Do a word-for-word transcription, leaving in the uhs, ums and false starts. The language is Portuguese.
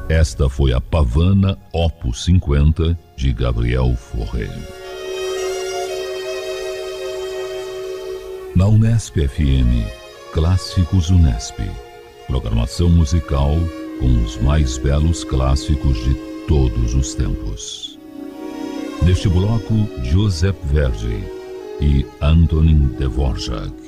Esta foi a Pavana Opus cinquenta de Gabriel Fauré. Na Unesp F M, Clássicos Unesp. Programação musical com os mais belos clássicos de todos os tempos. Neste bloco, Joseph Verdi e Antonin Dvorak.